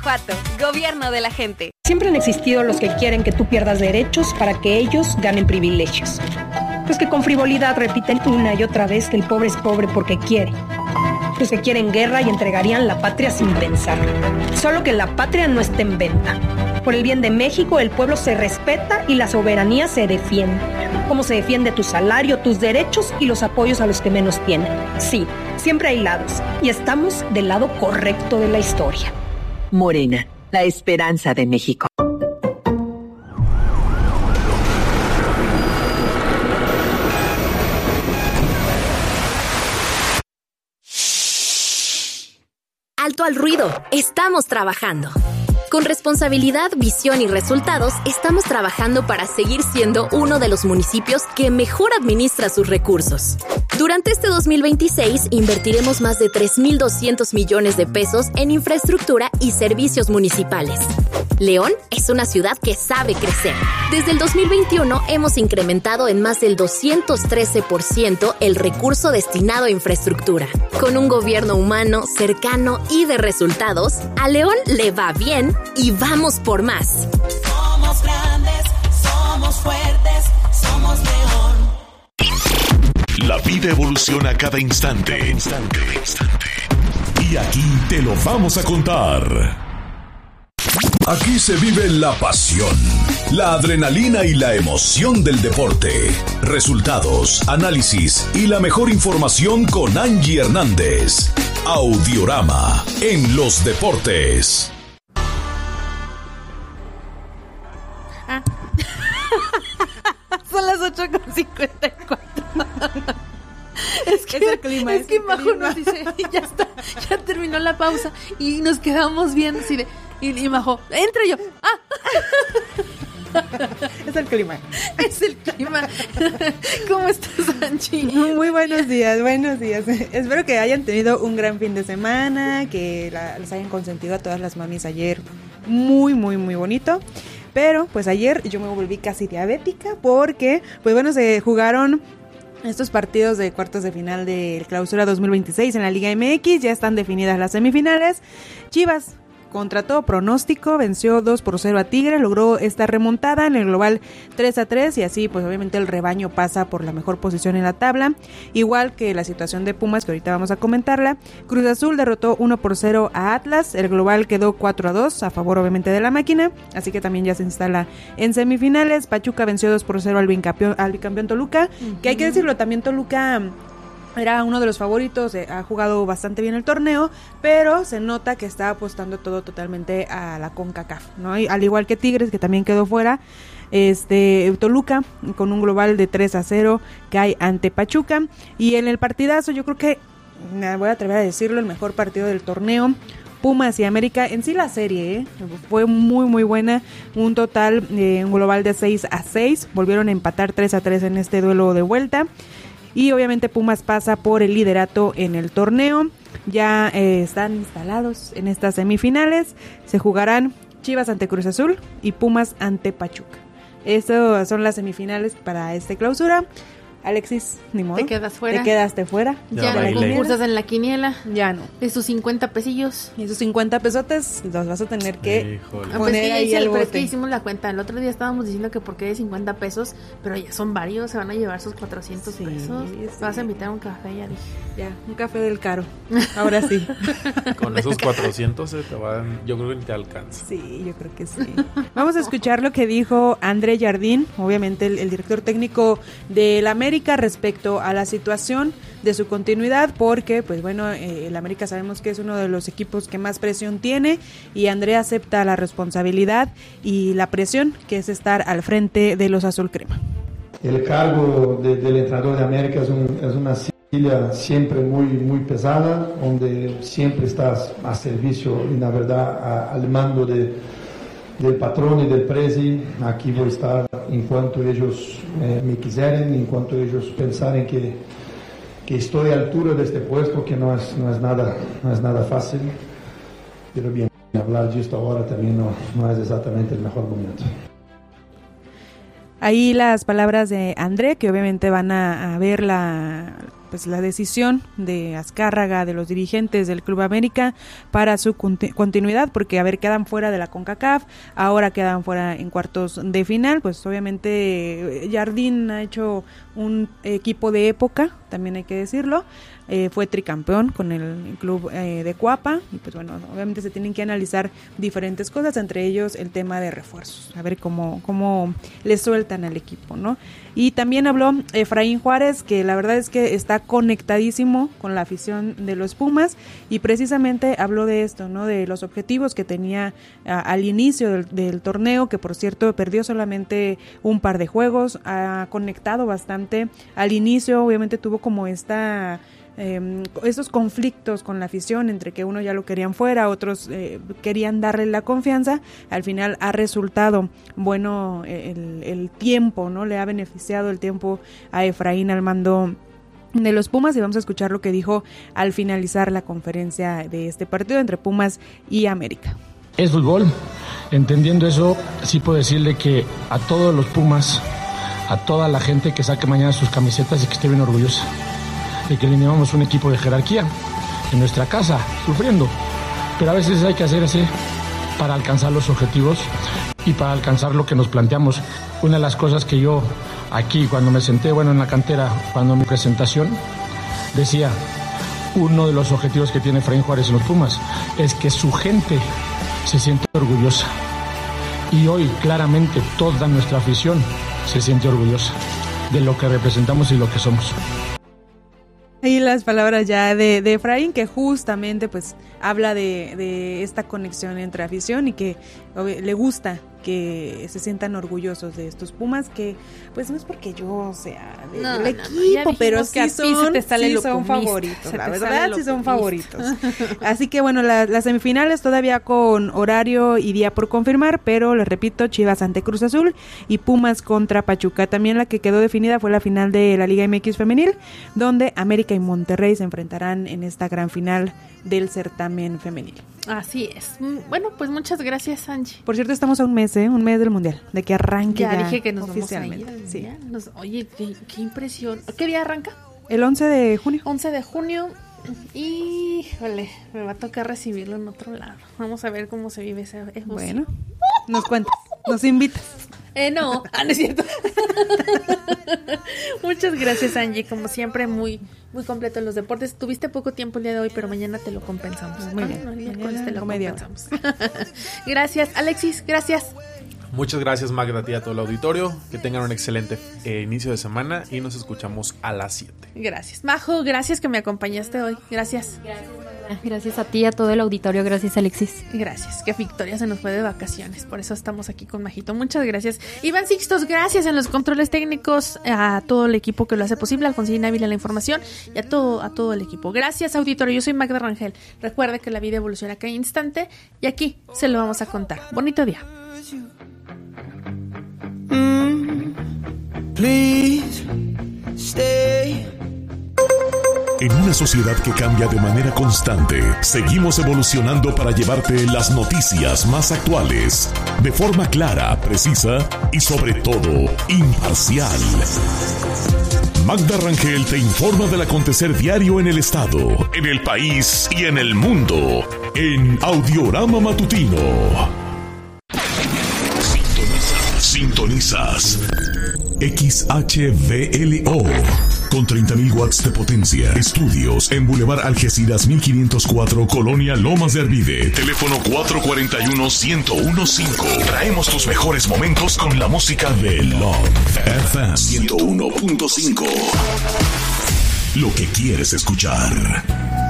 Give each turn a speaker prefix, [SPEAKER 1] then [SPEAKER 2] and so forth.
[SPEAKER 1] Guanajuato, gobierno de la gente.
[SPEAKER 2] Siempre han existido los que quieren que tú pierdas derechos para que ellos ganen privilegios. Los que con frivolidad repiten una y otra vez que el pobre es pobre porque quiere. Los que quieren guerra y entregarían la patria sin pensar. Solo que la patria no está en venta. Por el bien de México, el pueblo se respeta y la soberanía se defiende. Como se defiende tu salario, tus derechos y los apoyos a los que menos tienen. Sí, siempre hay lados. Y estamos del lado correcto de la historia.
[SPEAKER 3] Morena, la esperanza de México.
[SPEAKER 4] Alto al ruido, estamos trabajando. Con responsabilidad, visión y resultados, estamos trabajando para seguir siendo uno de los municipios que mejor administra sus recursos. Durante este 2026, invertiremos más de 3,200 millones de pesos en infraestructura y servicios municipales. León es una ciudad que sabe crecer. Desde el 2021 hemos incrementado en más del 213% el recurso destinado a infraestructura. Con un gobierno humano, cercano y de resultados, a León le va bien y vamos por más.
[SPEAKER 5] Somos grandes, somos fuertes, somos León.
[SPEAKER 6] La vida evoluciona cada instante. Y aquí te lo vamos a contar. Aquí se vive la pasión, la adrenalina y la emoción del deporte. Resultados, análisis y la mejor información con Angie Hernández. Audiorama en los deportes.
[SPEAKER 7] Son las 8:54. Es que Majo nos dice, ya está, ya terminó la pausa y nos quedamos viendo así de, y Majo, entra yo.
[SPEAKER 8] Es el clima.
[SPEAKER 7] Es el clima. ¿Cómo estás, Angie?
[SPEAKER 8] Muy buenos días. Espero que hayan tenido un gran fin de semana, que les hayan consentido a todas las mamis ayer. Muy, muy, muy bonito. Pero pues ayer yo me volví casi diabética porque, pues bueno, se jugaron estos partidos de cuartos de final del Clausura 2026 en la Liga MX. Ya están definidas las semifinales. Chivas, contra todo pronóstico, venció 2-0 a Tigres, logró esta remontada en el global 3-3 y así pues obviamente el rebaño pasa por la mejor posición en la tabla, igual que la situación de Pumas que ahorita vamos a comentarla. Cruz Azul derrotó 1-0 a Atlas, el global quedó 4-2 a favor obviamente de la máquina, así que también ya se instala en semifinales. Pachuca venció 2-0 al bicampeón Toluca, que hay que decirlo, también Toluca era uno de los favoritos, ha jugado bastante bien el torneo, pero se nota que está apostando todo totalmente a la CONCACAF, ¿no? Y al igual que Tigres, que también quedó fuera, Toluca con un global de 3-0 cae ante Pachuca. Y en el partidazo, yo creo que, me voy a atrever a decirlo, el mejor partido del torneo, Pumas y América. En sí la serie fue muy muy buena, un total, un global de 6-6, volvieron a empatar 3-3 en este duelo de vuelta. Y obviamente Pumas pasa por el liderato en el torneo. Ya están instalados en estas semifinales. Se jugarán Chivas ante Cruz Azul y Pumas ante Pachuca. Esas son las semifinales para este Clausura. Alexis, ni modo.
[SPEAKER 7] Te quedas fuera.
[SPEAKER 8] Te quedaste fuera.
[SPEAKER 7] Ya no concursas en la quiniela.
[SPEAKER 8] Ya no.
[SPEAKER 7] Esos 50 pesillos.
[SPEAKER 8] Y esos 50 pesotes los vas a tener que poner
[SPEAKER 7] pues
[SPEAKER 8] ahí al bote.
[SPEAKER 7] Pero es que hicimos la cuenta. El otro día estábamos diciendo que por qué de 50 pesos, pero ya son varios. Se van a llevar sus 400 pesos. Sí. Vas a invitar a un café, ya dije.
[SPEAKER 8] Ya, un café del caro. Ahora sí.
[SPEAKER 9] Con esos 400 te van, yo creo que ni te alcanza.
[SPEAKER 8] Sí, yo creo que sí. Vamos a escuchar lo que dijo André Jardín, obviamente el director técnico del América, respecto a la situación de su continuidad, porque pues bueno, el América sabemos que es uno de los equipos que más presión tiene y André acepta la responsabilidad y la presión que es estar al frente de los azul crema.
[SPEAKER 10] El cargo del entrenador de América es una silla siempre muy, muy pesada, donde siempre estás a servicio y la verdad al mando del patrón y del presi. Aquí voy a estar en cuanto ellos me quisieren, en cuanto ellos pensaren que estoy a altura de este puesto, que no es nada fácil, pero bien, hablar de esto ahora también no es exactamente el mejor momento.
[SPEAKER 8] Ahí las palabras de André, que obviamente van a ver pues la decisión de Azcárraga, de los dirigentes del Club América para su continuidad, porque quedan fuera de la CONCACAF, ahora quedan fuera en cuartos de final. Pues obviamente Jardín ha hecho un equipo de época, también hay que decirlo. Fue tricampeón con el club de Cuapa, y pues bueno, obviamente se tienen que analizar diferentes cosas, entre ellos el tema de refuerzos, a ver cómo le sueltan al equipo, ¿no? Y también habló Efraín Juárez, que la verdad es que está conectadísimo con la afición de los Pumas, y precisamente habló de esto, ¿no? De los objetivos que tenía al inicio del torneo, que por cierto perdió solamente un par de juegos, ha conectado bastante al inicio, obviamente tuvo como esos conflictos con la afición, entre que uno ya lo querían fuera, otros querían darle la confianza. Al final ha resultado bueno el tiempo, ¿no? Le ha beneficiado el tiempo a Efraín al mando de los Pumas, y vamos a escuchar lo que dijo al finalizar la conferencia de este partido entre Pumas y América.
[SPEAKER 11] Es fútbol, entendiendo eso, sí puedo decirle que a todos los Pumas, a toda la gente que saque mañana sus camisetas y que esté bien orgullosa de que eliminamos un equipo de jerarquía en nuestra casa, sufriendo, pero a veces hay que hacer así para alcanzar los objetivos y para alcanzar lo que nos planteamos. Una de las cosas que yo aquí, cuando me senté, en la cantera, cuando mi presentación, decía, uno de los objetivos que tiene Efraín Juárez en los Pumas es que su gente se siente orgullosa, y hoy claramente toda nuestra afición se siente orgullosa de lo que representamos y lo que somos.
[SPEAKER 8] Y las palabras ya de Efraín, que justamente pues habla de esta conexión entre afición y que le gusta que se sientan orgullosos de estos Pumas, que pues no es porque yo sea del equipo, pero sí son favoritos, la verdad sí son favoritos. Así que bueno, las semifinales todavía con horario y día por confirmar, pero les repito, Chivas ante Cruz Azul y Pumas contra Pachuca. También la que quedó definida fue la final de la Liga MX femenil, donde América y Monterrey se enfrentarán en esta gran final del certamen femenil.
[SPEAKER 7] Así es. Bueno, pues muchas gracias, Angie.
[SPEAKER 8] Por cierto, estamos a un mes del Mundial, de que arranque ya
[SPEAKER 7] dije que nos
[SPEAKER 8] oficialmente.
[SPEAKER 7] Vamos a ir, sí. Oye, qué impresión. ¿Qué día arranca?
[SPEAKER 8] El 11 de junio.
[SPEAKER 7] 11 de junio. Y, me va a tocar recibirlo en otro lado. Vamos a ver cómo se vive ese emoción.
[SPEAKER 8] Bueno, nos cuentas, nos invitas.
[SPEAKER 7] No es cierto. Muchas gracias, Angie. Como siempre, muy completo en los deportes. Tuviste poco tiempo el día de hoy, pero mañana te lo compensamos.
[SPEAKER 8] Muy bien.
[SPEAKER 7] Mañana te lo compensamos. Gracias, Alexis. Gracias.
[SPEAKER 9] Muchas gracias, Magda, a ti y a todo el auditorio. Que tengan un excelente inicio de semana y nos escuchamos a las 7.
[SPEAKER 7] Gracias. Majo, gracias que me acompañaste hoy. Gracias.
[SPEAKER 12] Gracias a ti y a todo el auditorio. Gracias, Alexis.
[SPEAKER 7] Gracias. Que Victoria se nos fue de vacaciones. Por eso estamos aquí con Majito. Muchas gracias. Iván Sixtos, gracias en los controles técnicos. A todo el equipo que lo hace posible. Alfonsín Ávila la información. Y a todo el equipo. Gracias, auditorio. Yo soy Magda Rangel. Recuerde que la vida evoluciona cada instante. Y aquí se lo vamos a contar. Bonito día.
[SPEAKER 5] Please stay.
[SPEAKER 6] En una sociedad que cambia de manera constante, seguimos evolucionando para llevarte las noticias más actuales, de forma clara, precisa y sobre todo, imparcial. Magda Rangel te informa del acontecer diario en el estado, en el país y en el mundo, en Audiorama Matutino. Sintonizas XHVLO con 30.000 watts de potencia. Estudios en Boulevard Algeciras 1504, Colonia Lomas de Arvide. Teléfono 441-1015. Traemos tus mejores momentos con la música de Love FM 101.5. Lo que quieres escuchar.